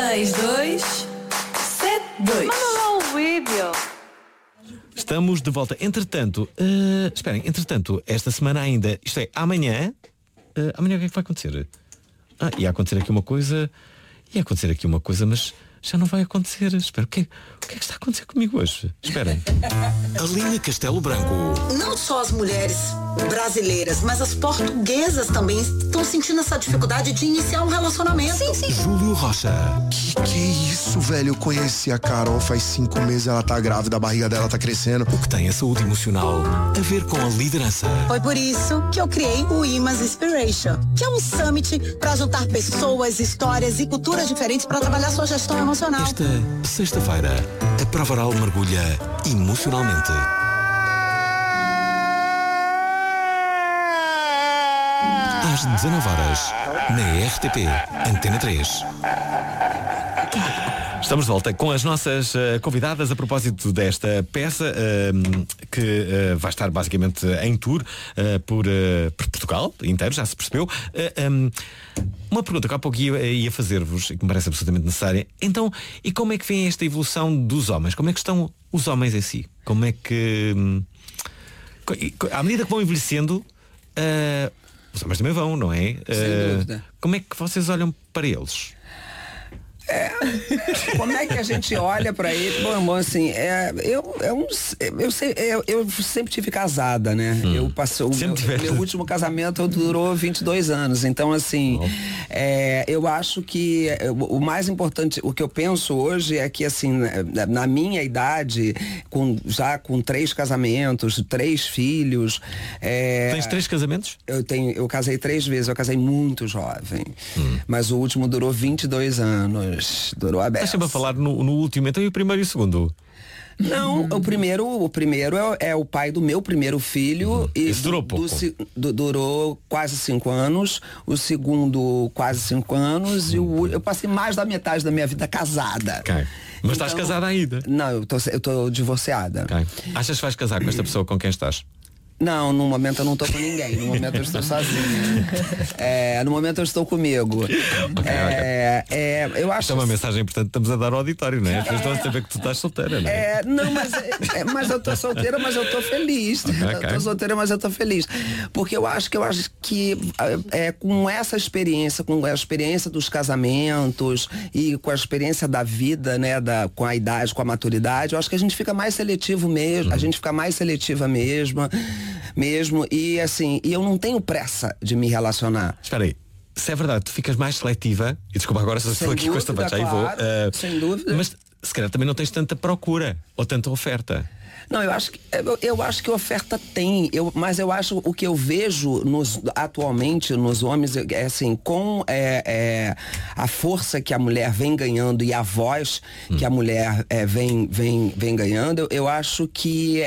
6272. Manda lá um vídeo. Estamos de volta. Entretanto, esta semana ainda, isto é, amanhã o que é que vai acontecer? Ia acontecer aqui uma coisa, mas já não vai acontecer. Espera, o que é que está a acontecer comigo hoje? Esperem. Aline Castelo Branco. Não só as mulheres brasileiras, mas as portuguesas também estão sentindo essa dificuldade de iniciar um relacionamento. Sim. Júlio Rocha. Que isso, velho? Eu conheci a Carol faz 5 meses, ela tá grávida, a barriga dela tá crescendo. O que tem a saúde emocional a ver com a liderança. Foi por isso que eu criei o Imas Inspiration, que é um summit para juntar pessoas, histórias e culturas diferentes para trabalhar sua gestão emocional. Esta sexta-feira, a Prova Oral mergulha emocionalmente. Às 19h, na RTP Antena 3. Estamos de volta com as nossas convidadas a propósito desta peça que vai estar basicamente em tour por Portugal inteiro, já se percebeu. Uma pergunta que há pouco ia fazer-vos e que me parece absolutamente necessária. Então, e como é que vem esta evolução dos homens? Como é que estão os homens em si? Como é que... à medida que vão envelhecendo, os homens também vão, não é? Sem dúvida. Como é que vocês olham para eles? Como é que a gente olha pra ele? Bom, assim, eu sempre tive casada, né? Eu passei meu último casamento durou 22 anos. Então, assim, eu acho que o mais importante, o que eu penso hoje é que, assim, na minha idade, já com 3 casamentos, 3 filhos. Tens 3 casamentos? Eu casei 3 vezes, eu casei muito jovem. Mas o último durou 22 anos. Durou a beça. Estás sempre a falar no último, então, e o primeiro e o segundo? Não, o primeiro é o pai do meu primeiro filho. E durou pouco. Durou quase 5 anos. O segundo, quase 5 anos. E eu passei mais da metade da minha vida casada. Okay. Mas estás casada ainda? Não, eu tô divorciada. Okay. Achas que vais casar com esta pessoa com quem estás? Não, no momento eu não tô com ninguém. No momento eu estou sozinha. No momento eu estou comigo. Eu acho. Isto é uma mensagem importante que estamos a dar ao auditório, não é? As pessoas estão a saber que tu estás solteira, não é? Não, mas eu tô solteira, mas eu tô feliz. Eu tô solteira, mas eu tô feliz. Porque eu acho que com essa experiência, com a experiência dos casamentos e com a experiência da vida, né? Com a idade, com a maturidade, eu acho que a gente fica mais seletivo mesmo, a gente fica mais seletiva mesmo, e assim, eu não tenho pressa de me relacionar. Espera aí, se é verdade, tu ficas mais seletiva, e desculpa agora se estou aqui com esta parte, aí vou. Sem dúvida. Mas se calhar também não tens tanta procura ou tanta oferta. Não, eu acho que oferta tem, mas eu acho o que eu vejo atualmente nos homens é assim, com a força que a mulher vem ganhando e a voz que a mulher vem ganhando, eu acho que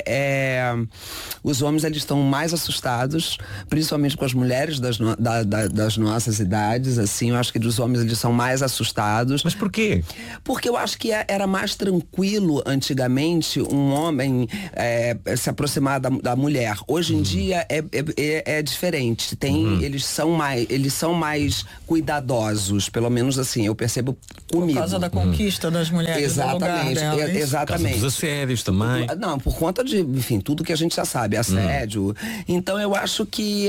os homens eles estão mais assustados, principalmente com as mulheres das nossas idades, assim, eu acho que os homens eles são mais assustados. Mas por quê? Porque eu acho que era mais tranquilo antigamente um homem se aproximar da mulher. Hoje em dia é diferente. Eles são mais cuidadosos, pelo menos assim, eu percebo comigo. Por causa da conquista das mulheres. Exatamente, exatamente. Por causa dos assédios também. Não, por conta de, enfim, tudo que a gente já sabe, assédio. Então eu acho que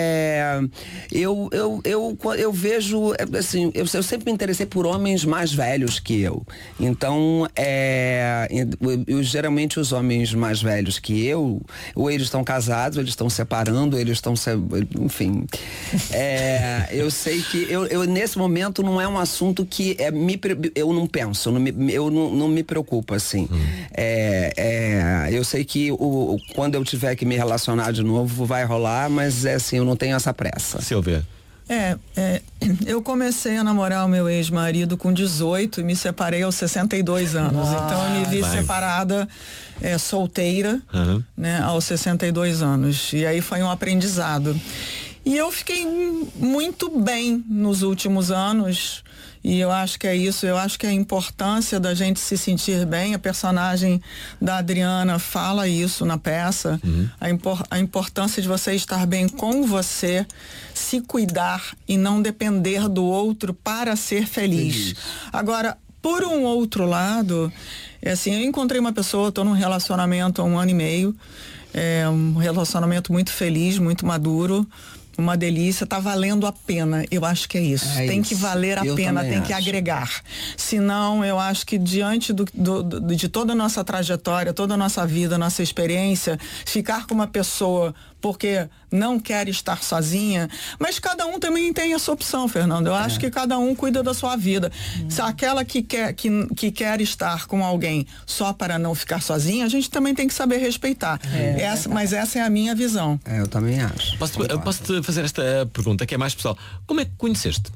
eu vejo, assim, eu sempre me interessei por homens mais velhos que eu. Então, geralmente os homens mais velhos que eu, ou eles estão casados, ou eles estão separando, enfim. Eu sei que eu nesse momento não é um assunto que eu não penso, eu não me preocupo, assim. Eu sei que quando eu tiver que me relacionar de novo vai rolar, mas assim, eu não tenho essa pressa. Silvia. Eu comecei a namorar o meu ex-marido com 18 e me separei aos 62 anos. Então eu me vi separada, solteira, né, aos 62 anos. E aí foi um aprendizado. E eu fiquei muito bem nos últimos anos. E eu acho que é isso, eu acho que a importância da gente se sentir bem, a personagem da Adriana fala isso na peça, a importância de você estar bem com você, se cuidar e não depender do outro para ser feliz. Agora, Por um outro lado, assim, eu encontrei uma pessoa, estou num relacionamento há 1 ano e meio, um relacionamento muito feliz, muito maduro, uma delícia, tá valendo a pena. Eu acho que é isso. Tem que valer a pena, tem que agregar. Senão, eu acho que diante de toda a nossa trajetória, toda a nossa vida, nossa experiência, ficar com uma pessoa porque não quer estar sozinha, mas cada um também tem essa opção, Fernando. Eu acho que cada um cuida da sua vida. Se aquela que quer estar com alguém só para não ficar sozinha, a gente também tem que saber respeitar. Mas essa é a minha visão. Eu também acho. Posso-te fazer esta pergunta que é mais pessoal? Como é que conheceste?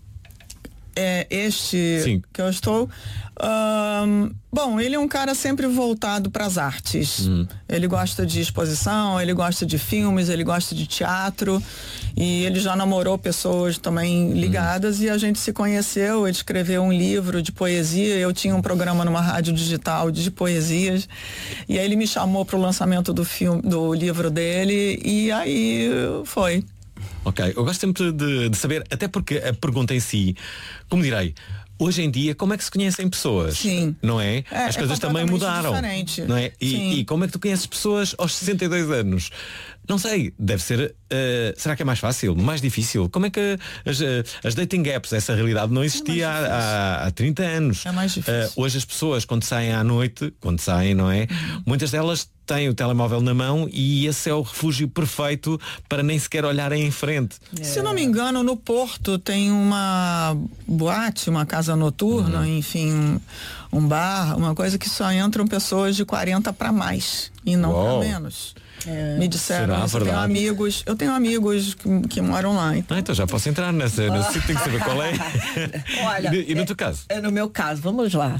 Sim. Que eu estou... bom, ele é um cara sempre voltado para as artes. Ele gosta de exposição, ele gosta de filmes, ele gosta de teatro, e ele já namorou pessoas também ligadas, e a gente se conheceu. Ele escreveu um livro de poesia, eu tinha um programa numa rádio digital de poesias, e aí ele me chamou para o lançamento do livro dele, e aí foi. Ok, eu gosto sempre de saber, até porque a pergunta em si, como direi, hoje em dia, como é que se conhecem pessoas? Sim. Não é? As coisas também mudaram. Diferente. Não é? E como é que tu conheces pessoas aos 62 anos? Não sei, deve ser. Será que é mais fácil? Mais difícil? Como é que as dating apps, essa realidade não existia há 30 anos? É mais difícil. Hoje as pessoas, quando saem à noite, não é? Muitas delas têm o telemóvel na mão, e esse é o refúgio perfeito para nem sequer olharem em frente. Se não me engano, no Porto tem uma boate, uma casa noturna, enfim, um bar, uma coisa que só entram pessoas de 40 para mais e não para menos. Me disseram, eu tenho amigos que moram lá. Então já posso entrar nesse sítio, tem que saber qual é. Olha, e no teu caso? No meu caso, vamos lá.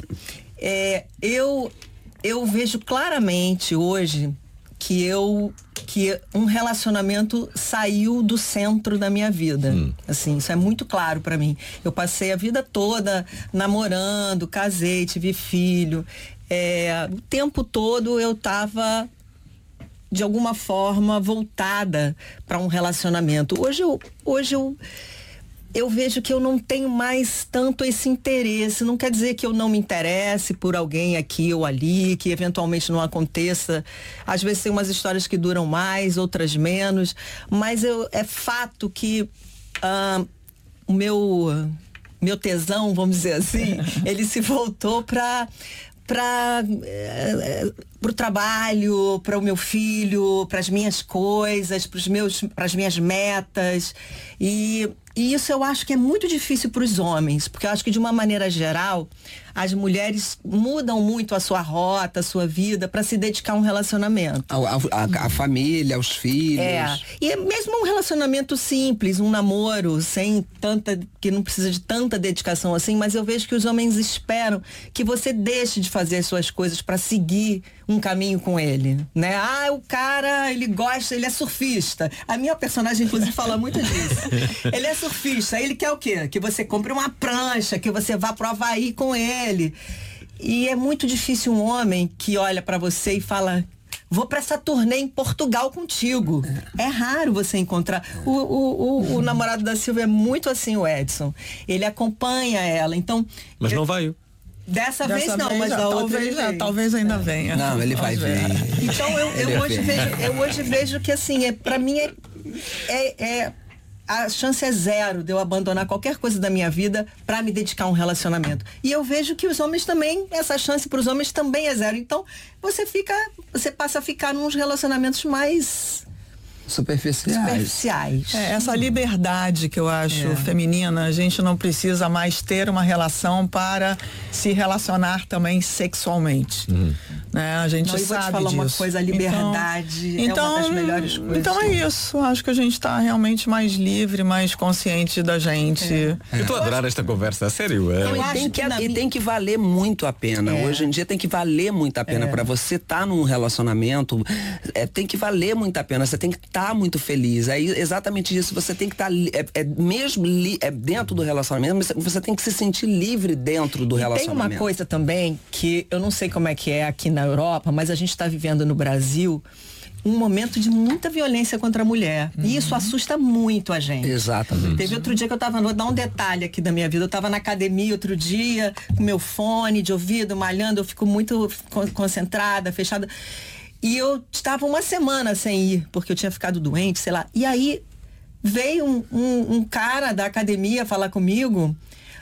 Eu vejo claramente hoje que um relacionamento saiu do centro da minha vida. Assim, isso é muito claro pra mim. Eu passei a vida toda namorando, casei, tive filho. O tempo todo eu tava, de alguma forma, voltada para um relacionamento. Hoje eu vejo que eu não tenho mais tanto esse interesse. Não quer dizer que eu não me interesse por alguém aqui ou ali, que eventualmente não aconteça. Às vezes tem umas histórias que duram mais, outras menos, mas é fato que o meu tesão, vamos dizer assim, ele se voltou para o trabalho, para o meu filho, para as minhas coisas, para as minhas metas. E isso eu acho que é muito difícil para os homens, porque eu acho que, de uma maneira geral, as mulheres mudam muito a sua rota, a sua vida, para se dedicar a um relacionamento. A família, aos filhos. E mesmo um relacionamento simples, um namoro, que não precisa de tanta dedicação assim, mas eu vejo que os homens esperam que você deixe de fazer as suas coisas para seguir um caminho com ele, né? O cara, ele é surfista. A minha personagem, inclusive, fala muito disso. Ele é surfista, ele quer o quê? Que você compre uma prancha, que você vá pro Havaí com ele. E é muito difícil um homem que olha pra você e fala: vou pra essa turnê em Portugal contigo. É raro você encontrar. O namorado da Silvia é muito assim, o Edson. Ele acompanha ela, então... Mas não veio. Dessa vez não, mas da outra talvez ainda venha. Não, ele vai vir. Então eu hoje vejo que, assim, pra mim a chance é zero de eu abandonar qualquer coisa da minha vida para me dedicar a um relacionamento. E eu vejo que os homens também, essa chance para os homens também é zero. Então, você passa a ficar nos relacionamentos mais superficiais. Essa liberdade que eu acho feminina, a gente não precisa mais ter uma relação para se relacionar também sexualmente. Né? A gente sabe disso. Eu vou te falar uma coisa, a liberdade é uma das melhores coisas. Então é isso, acho que a gente está realmente mais livre, mais consciente da gente. Eu estou a adorar esta conversa, a sério. Tem que valer muito a pena. Hoje em dia tem que valer muito a pena. Para você estar num relacionamento, tem que valer muito a pena. Você tem que estar muito feliz. É exatamente isso. Você tem que estar dentro do relacionamento, mas você tem que se sentir livre dentro do relacionamento. Tem uma coisa também que eu não sei como é que é aqui na Europa, mas a gente está vivendo no Brasil, um momento de muita violência contra a mulher. E isso assusta muito a gente. Exatamente. Teve outro dia que vou dar um detalhe aqui da minha vida. Eu estava na academia outro dia, com meu fone de ouvido, malhando, eu fico muito concentrada, fechada. E eu estava uma semana sem ir, porque eu tinha ficado doente, sei lá. E aí veio um cara da academia falar comigo.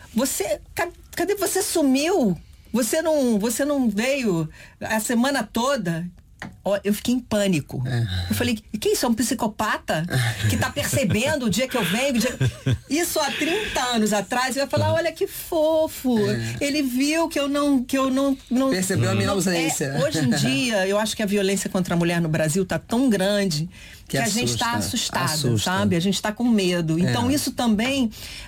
Cadê você? Sumiu? Você não veio a semana toda? Eu fiquei em pânico. Eu falei, que isso? É um psicopata? Que tá percebendo o dia que eu venho? Isso há 30 anos atrás, eu ia falar, olha que fofo. Ele viu que eu não percebeu a minha ausência. Hoje em dia, eu acho que a violência contra a mulher no Brasil tá tão grande que a gente está assustado, sabe? A gente está com medo. Então isso também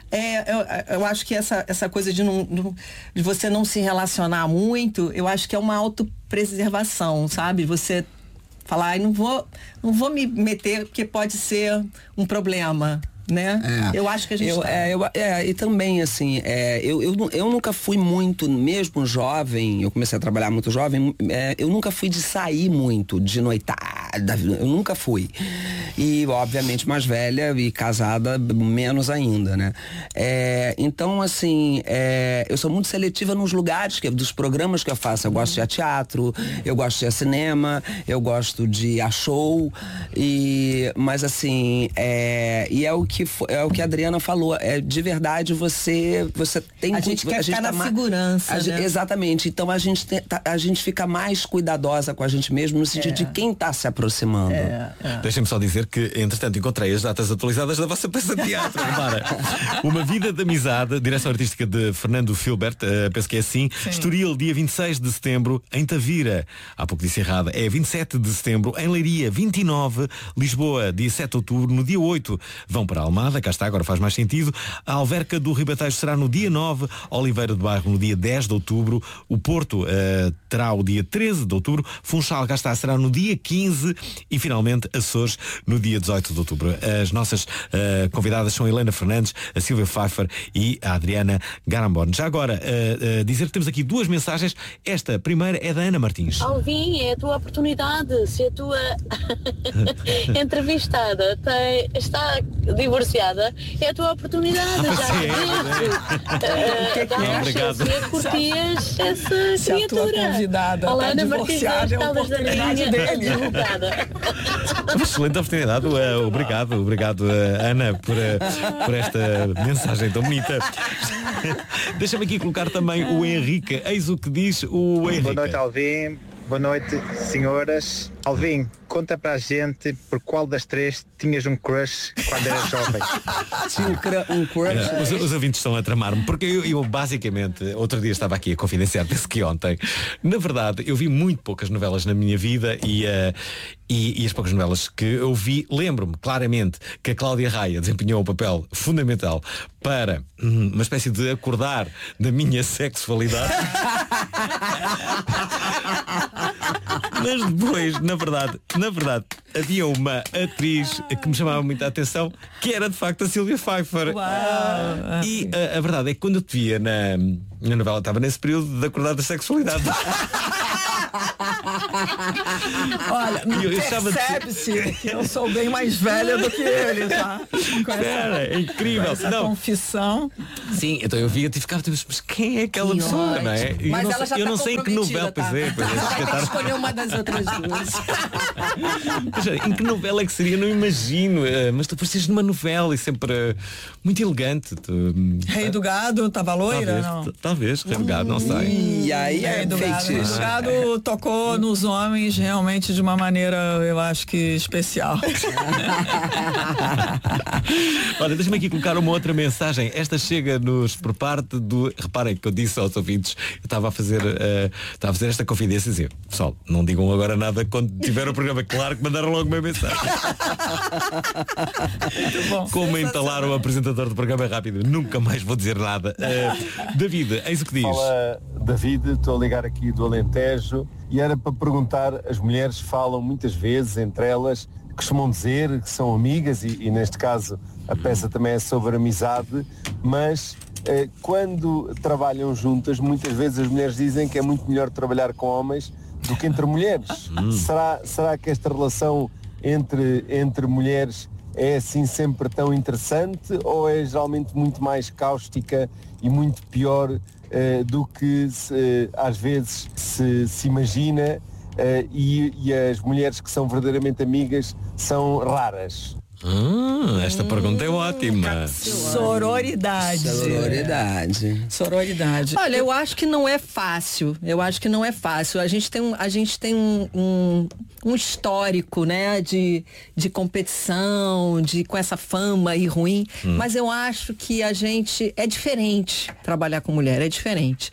eu acho que essa coisa de você não se relacionar muito, eu acho que é uma autopreservação, sabe? Você falar, não vou me meter porque pode ser um problema, né? Eu acho que a gente e também assim, eu nunca fui muito, mesmo jovem, eu comecei a trabalhar muito jovem, eu nunca fui de sair muito, de noitada, eu nunca fui. E obviamente mais velha e casada menos ainda, né? Então assim, eu sou muito seletiva nos lugares, dos programas que eu faço. Eu gosto de ir a teatro, eu gosto de ir a cinema, eu gosto de ir a show, mas assim, e é o que a Adriana falou, de verdade você tem a gente quer ficar na segurança, né? Exatamente, então a gente fica mais cuidadosa com a gente mesmo no sentido de quem está se aproximando. Deixem-me só dizer que, entretanto, encontrei as datas atualizadas da vossa peça de teatro. Uma Vida de Amizade, direção artística de Fernando Filbert, penso que é assim. Sim. Estoril, dia 26 de setembro, em Tavira, há pouco disse errado, é 27 de setembro, em Leiria, 29, Lisboa, dia 7 de outubro, no dia 8 vão para Almada, cá está, agora faz mais sentido. A Alverca do Ribatejo será no dia 9, Oliveira do Bairro no dia 10 de outubro, o Porto terá o dia 13 de outubro, Funchal, cá está, será no dia 15 e finalmente Açores no dia 18 de outubro. As nossas convidadas são a Helena Fernandes, a Silvia Pfeiffer e a Adriana Garambon. Já agora, dizer que temos aqui duas mensagens. Esta primeira é da Ana Martins. Alvin, é a tua oportunidade. Se a tua entrevistada está divorciada, é a tua oportunidade. Já curtias essa se criatura. A tua convidada Olá, Ana Martins, é a oportunidade dele. Uma excelente oportunidade. Obrigado, Ana, por esta mensagem tão bonita. Deixa-me aqui colocar também o Henrique. Eis o que diz o Henrique. Boa noite, Alvin. Boa noite, senhoras. Alvin, conta para a gente por qual das três tinhas um crush quando eras jovem. Um crush. Os ouvintes estão a tramar-me, porque eu basicamente, outro dia estava aqui a confidenciar, penso que ontem, na verdade, eu vi muito poucas novelas na minha vida e as poucas novelas que eu vi, lembro-me claramente que a Cláudia Raia desempenhou um papel fundamental para uma espécie de acordar da minha sexualidade. Mas depois, na verdade, havia uma atriz que me chamava muita atenção, que era de facto a Silvia Pfeiffer. E a verdade é que quando eu te via na novela, estava nesse período de acordar da sexualidade. Olha, percebe-se que eu sou bem mais velha do que ele, tá? É incrível. Essa confissão. Sim, então eu via e ficava tipo, mas quem é aquela pessoa, não é? Mas ela já eu não sei em que novela, tá? Vai ter que escolher uma das outras duas. Em que novela é que seria? Não imagino. Mas tu parecias numa novela e sempre muito elegante. Rei do Gado, estava loira? Talvez, Rei do Gado, não sei. E aí Rei do Gado. Rei do Gado tocou nos homens realmente de uma maneira, eu acho que especial. Olha, deixa-me aqui colocar uma outra mensagem. Esta chega-nos por parte do... Reparem que eu disse aos ouvintes, eu estava a fazer esta confidência e dizer, pessoal, não digam agora nada quando tiver o programa. Claro que mandaram logo uma mensagem. Como entalar o apresentador do programa rápido. Nunca mais vou dizer nada. David, eis o que diz. Fala, David, estou a ligar aqui do Alentejo e era para perguntar, as mulheres falam muitas vezes entre elas, costumam dizer que são amigas e neste caso a peça também é sobre amizade, mas quando trabalham juntas, muitas vezes as mulheres dizem que é muito melhor trabalhar com homens do que entre mulheres. Será que esta relação entre mulheres é assim sempre tão interessante ou é geralmente muito mais cáustica e muito pior do que às vezes se imagina, e as mulheres que são verdadeiramente amigas são raras? Esta pergunta é ótima. Sororidade. Olha, eu acho que não é fácil. A gente tem um histórico, né, de competição, com essa fama aí ruim. Mas eu acho que é diferente trabalhar com mulher, é diferente.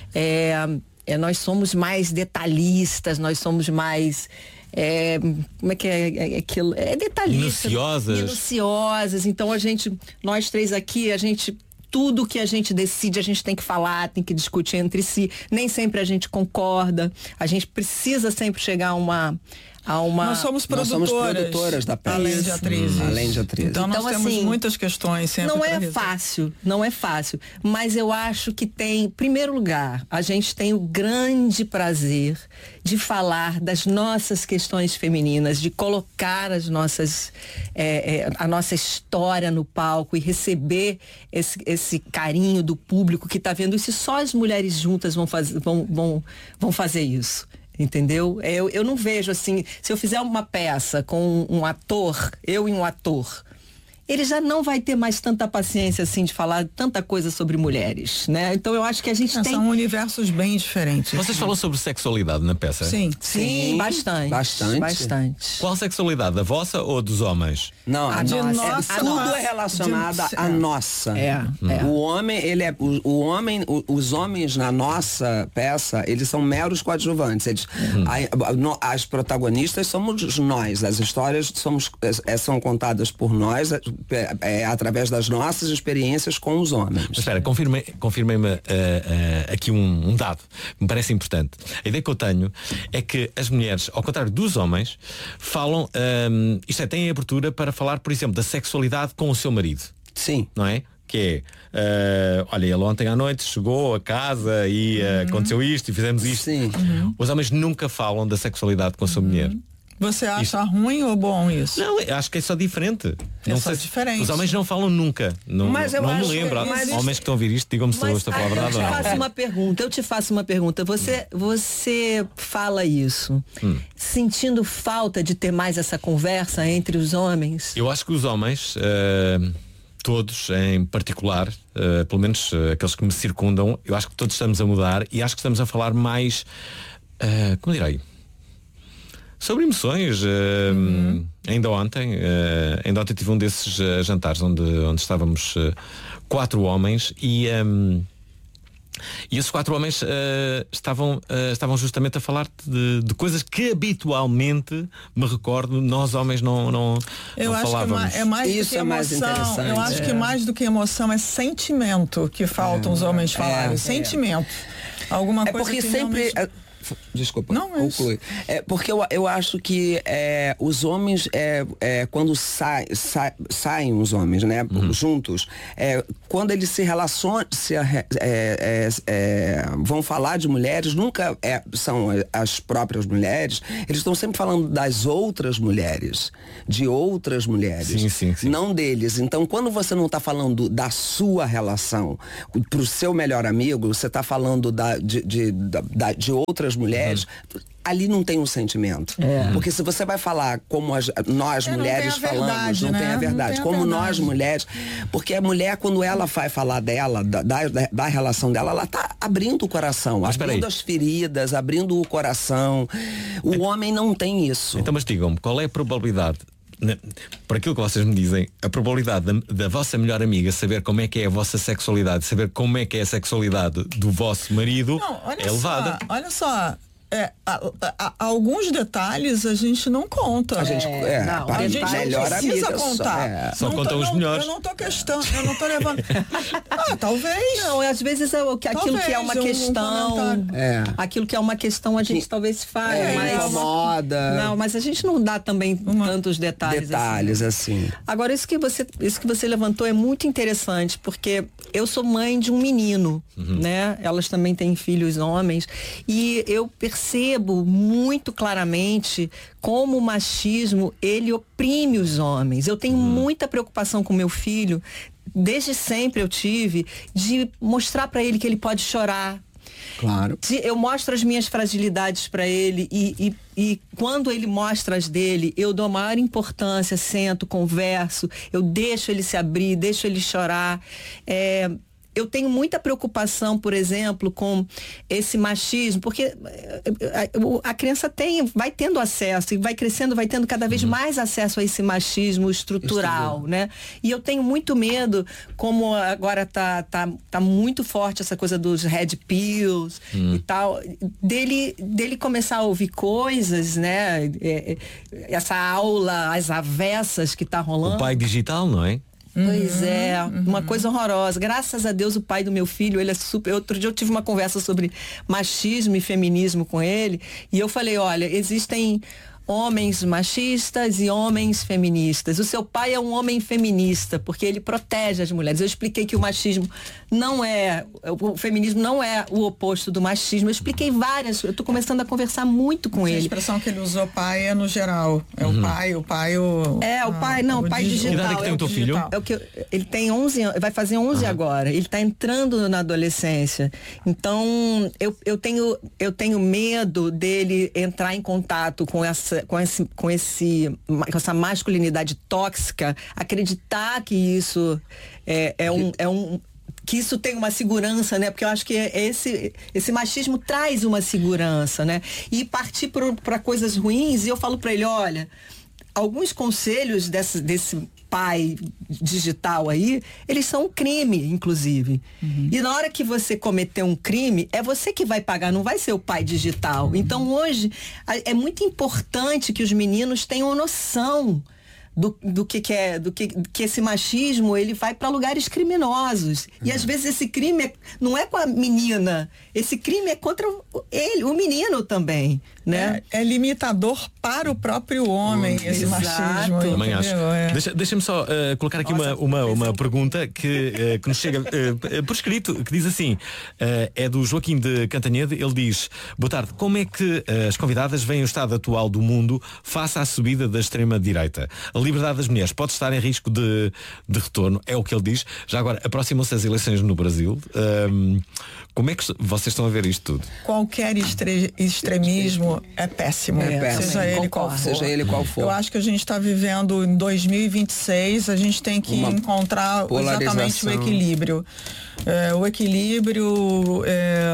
Nós somos mais detalhistas, nós somos mais... como é que é aquilo? É detalhista. Minuciosas. Então nós três aqui, tudo que a gente decide, a gente tem que falar, tem que discutir entre si. Nem sempre a gente concorda. A gente precisa sempre chegar a uma... Nós somos produtoras da peça. Além de atrizes. Então nós temos muitas questões sempre. Não é fácil. Mas eu acho que em primeiro lugar, a gente tem o grande prazer de falar das nossas questões femininas, de colocar a nossa história no palco e receber esse carinho do público que está vendo isso. E só as mulheres juntas vão fazer isso. Entendeu? Eu não vejo assim, se eu fizer uma peça com um ator, eu e um ator, ele já não vai ter mais tanta paciência assim de falar tanta coisa sobre mulheres, né? Então eu acho que a gente tem... São universos bem diferentes. Vocês falam sobre sexualidade na peça? Sim, bastante. Qual sexualidade? A vossa ou dos homens? Não, a nossa. Tudo é relacionado à nossa. O homem, os homens na nossa peça, eles são meros coadjuvantes. As protagonistas somos nós. As histórias são contadas por nós, através das nossas experiências com os homens. Mas espera, confirmem-me aqui um dado que me parece importante. A ideia que eu tenho é que as mulheres, ao contrário dos homens, falam, têm abertura para falar, por exemplo, da sexualidade com o seu marido. Sim. Não é? Que olha, ele ontem à noite chegou a casa e aconteceu isto e fizemos isto. Sim. Os homens nunca falam da sexualidade com a sua mulher. Você acha ruim ou bom isso? Não, eu acho que é só diferente. Diferente. Os homens não falam nunca. Não me lembro. Homens que estão a ouvir isto, digam-me se eu estou a falar a verdade ou não. Eu te faço uma pergunta. Você fala isso sentindo falta de ter mais essa conversa entre os homens? Eu acho que os homens, todos em particular, pelo menos aqueles que me circundam, eu acho que todos estamos a mudar e acho que estamos a falar mais, como direi, sobre emoções. Ainda ontem tive um desses jantares onde estávamos 4 homens e esses 4 homens estavam justamente a falar de coisas que habitualmente, me recordo, nós homens não falávamos. É mais do que emoção. Eu acho que mais do que emoção é sentimento que faltam os homens falarem. Sentimento. Alguma coisa porque que sempre... realmente... Desculpa, conclui. Porque eu acho que os homens, quando saem os homens, né, juntos, quando eles se relacionam, vão falar de mulheres, nunca são as próprias mulheres, eles estão sempre falando das outras mulheres, de outras mulheres, sim. não deles. Então, quando você não está falando da sua relação pro seu melhor amigo, você está falando de outras mulheres, ali não tem um sentimento. Porque se você vai falar como nós mulheres falamos, não tem a verdade. Como nós mulheres, porque a mulher, quando ela vai falar dela, da relação dela, ela tá abrindo o coração, abrindo as feridas, abrindo o coração. O homem não tem isso. Então, mas digam-me, qual é a probabilidade, por aquilo que vocês me dizem, a probabilidade da vossa melhor amiga saber como é que é a vossa sexualidade, saber como é que é a sexualidade do vosso marido, é elevada? Olha só, alguns detalhes a gente não conta. A gente não precisa contar. Só contam os melhores. Eu não tô levando. Talvez. Não, às vezes aquilo que é uma questão. Aquilo que é uma questão a gente talvez fale, mas moda. Não, mas a gente não dá também tantos detalhes assim. Agora, isso que você levantou é muito interessante, porque eu sou mãe de um menino, né? Elas também têm filhos homens, e eu percebo percebo muito claramente como o machismo, ele oprime os homens. Eu tenho muita preocupação com meu filho, desde sempre eu tive, de mostrar para ele que ele pode chorar. Claro. Eu mostro as minhas fragilidades para ele e quando ele mostra as dele, eu dou maior importância, sento, converso, eu deixo ele se abrir, deixo ele chorar. Eu tenho muita preocupação, por exemplo, com esse machismo, porque a criança vai tendo acesso e vai crescendo, vai tendo cada vez mais acesso a esse machismo estrutural, né? E eu tenho muito medo, como agora tá muito forte essa coisa dos red pills e tal, dele começar a ouvir coisas, né? Essa aula, as avessas que tá rolando. O pai digital, não é? Pois é, uma coisa horrorosa. Graças a Deus o pai do meu filho, ele é super... Outro dia eu tive uma conversa sobre machismo e feminismo com ele, e eu falei, olha, existem homens machistas e homens feministas. O seu pai é um homem feminista, porque ele protege as mulheres. Eu expliquei que o machismo não é... O feminismo não é o oposto do machismo. Eu expliquei várias... Eu estou começando a conversar muito com ele. A expressão que ele usou, pai, é no geral. É o pai... o pai digital. Que idade que tem o teu filho? Ele tem 11 anos, vai fazer 11 agora. Ele está entrando na adolescência. Então, eu tenho medo dele entrar em contato com essa masculinidade tóxica, acreditar que isso que isso tem uma segurança, né? Porque eu acho que esse machismo traz uma segurança, né? E partir para coisas ruins, e eu falo para ele, olha, alguns conselhos desse pai digital aí, eles são um crime, inclusive. E na hora que você cometer um crime, é você que vai pagar, não vai ser o pai digital. Então hoje é muito importante que os meninos tenham noção do que esse machismo, ele vai para lugares criminosos. E às vezes esse crime não é com a menina, esse crime é contra o menino também, né? É limitador para o próprio homem, esse machismo. Também acho. Deixa-me só colocar aqui uma pergunta que nos chega por escrito, que diz assim, é do Joaquim de Cantanhede. Ele diz, boa tarde, como é que as convidadas veem o estado atual do mundo face à subida da extrema-direita? A liberdade das mulheres pode estar em risco de retorno, é o que ele diz. Já agora, aproximam-se as eleições no Brasil. Como é que vocês estão a ver isto tudo? Qualquer extremismo é péssimo. Seja ele qual for. Eu acho que a gente está vivendo em 2026, a gente tem que encontrar exatamente o equilíbrio. O equilíbrio,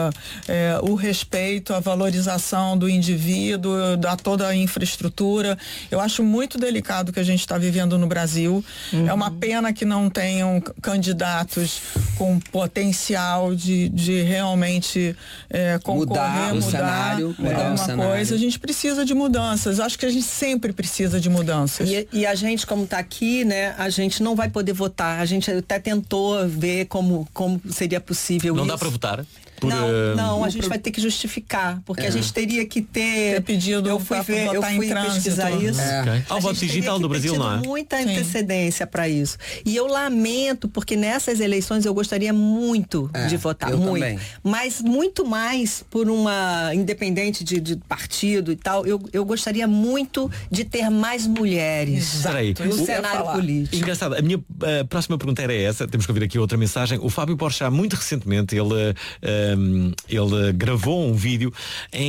o respeito, a valorização do indivíduo, da toda a infraestrutura. Eu acho muito delicado o que a gente está vivendo no Brasil. É uma pena que não tenham candidatos com potencial de realmente concorrer, mudar alguma coisa. A gente precisa de mudanças. Acho que a gente sempre precisa de mudanças. E a gente, como está aqui, né, a gente não vai poder votar. A gente até tentou ver como seria possível isso. Não dá para votar? Não, a gente vai ter que justificar, porque a gente teria que ter pedido. Eu fui pesquisar isso. O voto digital do Brasil não é? Muita antecedência para isso. E eu lamento, porque nessas eleições eu gostaria muito de votar, muito. Também. Mas muito mais por uma independente de partido e tal. Eu gostaria muito de ter mais mulheres no cenário político. Engraçado, a minha próxima pergunta era essa. Temos que ouvir aqui outra mensagem. O Fábio Porchat, muito recentemente, ele gravou um vídeo em